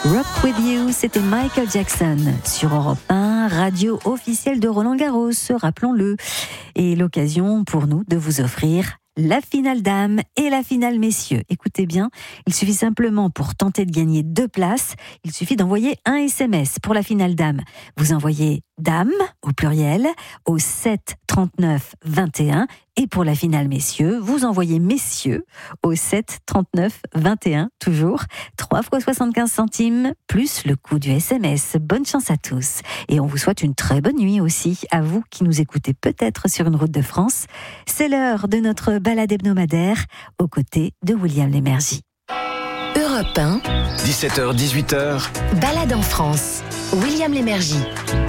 Rock With You, c'était Michael Jackson sur Europe 1, radio officielle de Roland-Garros, rappelons-le. Et l'occasion pour nous de vous offrir la finale dames et la finale messieurs. Écoutez bien, il suffit simplement pour tenter de gagner 2 places, il suffit d'envoyer un SMS pour la finale dames. Vous envoyez dame au pluriel au 7 39 21 et pour la finale messieurs, vous envoyez messieurs au 7 39 21 toujours 3 fois 75 centimes plus le coût du SMS. Bonne chance à tous et on vous souhaite une très bonne nuit aussi à vous qui nous écoutez peut-être sur une route de France. C'est l'heure de notre balade hebdomadaire aux côtés de William Lémergie. Europe 1, 17h-18h, balade en France. William Lémergie.